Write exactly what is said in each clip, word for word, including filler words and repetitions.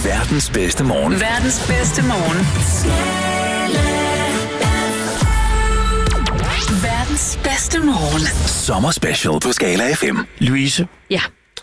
Verdens bedste morgen. Verdens bedste morgen. Verdens bedste morgen. Sommerspecial på Skala F M. Louise, Ja.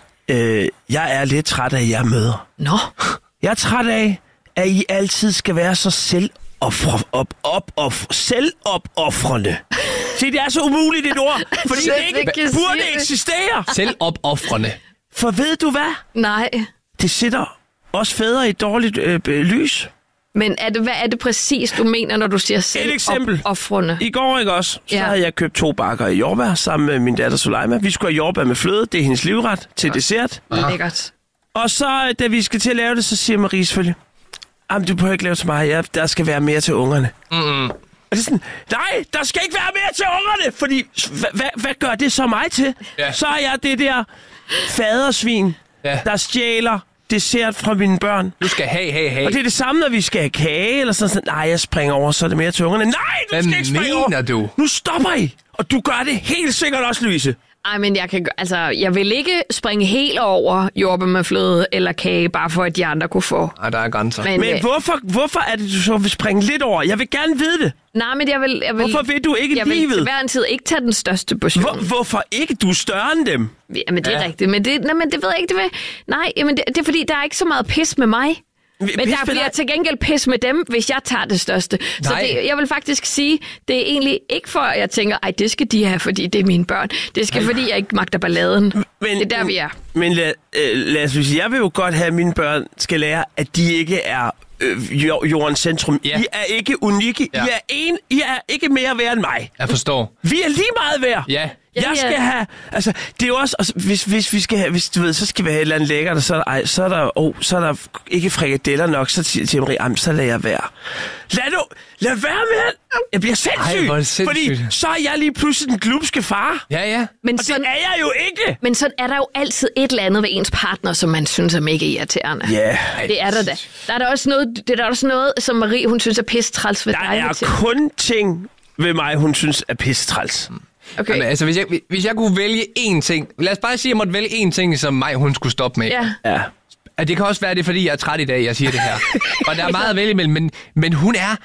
øh, jeg er lidt træt af, at jeg møder. Nå. Jeg er træt af, at I altid skal være så selvoffre, op, op, op, selvopoffrende. Se, det er så umuligt et ord, fordi Selv det ikke ikke kan burde sige det. eksistere. Selvopoffrende. For ved du hvad? Nej. Det sætter os fædre i et dårligt øh, øh, lys. Men er det, hvad er det præcis, du mener, når du siger selv Et eksempel. offrende? I går, ikke også, så Ja. havde jeg købt to bakker i jordbær sammen med min datter Suleima. Vi skulle have jordbær med fløde, det er hendes livret til dessert. Lækkert. Og så, da vi skal til at lave det, så siger Marie selvfølgelig, jamen, du behøver ikke lave til mig, ja, der skal være mere til ungerne. Mm-mm. Og det er sådan, nej, der skal ikke være mere til ungerne, fordi hvad, hvad, hvad gør det så mig til? Ja. Så er jeg det der fadersvin, Ja. der stjæler dessert fra mine børn. Du skal have, have, have. Og det er det samme, når vi skal have kage, eller sådan noget. Nej, jeg springer over, så er det mere til ungerne. Nej, du Hvad skal ikke springe over. mener du? Nu stopper I. Og du gør det helt sikkert også, Louise. Ej, men jeg kan gø- altså, jeg vil ikke springe helt over jordbær med fløde eller kage, bare for at de andre kunne få. Nej, der er grænser. Men, Men øh, hvorfor, hvorfor er det, du så vil springe lidt over? Jeg vil gerne vide det. nej, men jeg vil... Jeg vil Hvorfor vil du ikke jeg vil livet? til hver en tid ikke tage den største portion. Hvor, hvorfor ikke? Du er større end dem. Jamen, det er Ja. rigtigt, men det, nej, men det ved jeg ikke. Det vil, nej, jamen, det, det er fordi, der er ikke så meget pis med mig. Men Pis der med bliver dig? til gengæld pis med dem, hvis jeg tager det største. Så Nej. det, jeg vil faktisk sige, det er egentlig ikke for, at jeg tænker, ej, det skal de have, fordi det er mine børn. Det skal, fordi jeg ikke magter balladen. Men, Det er der, vi er. Men lad, øh, lad os sige, jeg vil jo godt have, at mine børn skal lære, at de ikke er øh, jord- jordens centrum. Ja. I er ikke unikke. Ja. I, er en, I er ikke mere værd end mig. Jeg forstår. Vi er lige meget værd. Ja. Jeg Ja, ja. skal have, altså, det er jo også, altså, hvis, hvis vi skal have, hvis du ved, så skal vi have et eller andet lækkert, og så, ej, så er der, oh, så er der ikke frikadeller nok, så siger til Marie, jamen, så lader jeg være. Lad nu, lad være med, jeg bliver sindssyg, Ej, hvor er det sindssygt. fordi så er jeg lige pludselig den glupske far, Ja, ja. Men og det sådan, er jeg jo ikke. men sådan er der jo altid et eller andet ved ens partner, som man synes er mega irriterende. Ja, Det er der da. Der er der også noget, det er der også noget, som Marie, hun synes er pisse træls ved der dig. er Mathilde. kun ting ved mig, hun synes er pissetræls. Okay. Jamen, altså, hvis jeg, hvis jeg kunne vælge én ting... Lad os bare sige, at jeg måtte vælge én ting, som mig, hun skulle stoppe med. Ja. Ja. At det kan også være, det er, fordi jeg er træt i dag, jeg siger det her. Og der er meget at vælge imellem, men, men hun er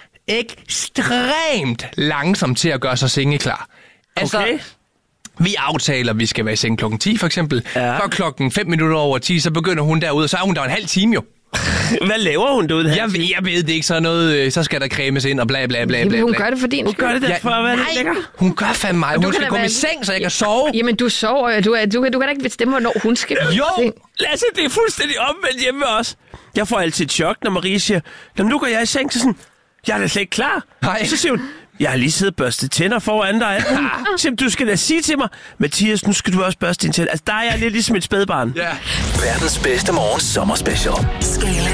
ekstremt langsom til at gøre sig sengeklar. Altså, Okay. vi aftaler, at vi skal være i seng klokken ti, for eksempel. Ja. Så klokken fem minutter over ti, så begynder hun derude, og så er hun der en halv time jo. Hvad laver hun derude? Jeg, ved- jeg ved det ikke, så noget, øh, så skal der cremes ind og bla bla bla bla. Jamen, hun bla. gør det for din Hun gør det der Ja, for at være lidt nej. lækker. Hun gør fandme mig. du Hun kan skal da komme være- i seng, så jeg kan sove. Jamen, du sover jo. Du, er, du, kan- du kan da ikke bestemme, hvornår hun skal gå i Jo. seng. Lasse, det er fuldstændig omvendt hjemme med os. Jeg får altid et chok, når Marie siger, "Nå, nu går jeg i seng, så sådan, jeg er da slet ikke klar. Nej. Så siger hun, jeg har lige siddet og børstet tænder foran dig. Så siger hun, du skal da sige til mig, Mathias, nu skal du også børste dine tænder. Altså, der er jeg lidt ligesom et spædbarn. Ja. Verdens bedste morgen sommerspecial. Skala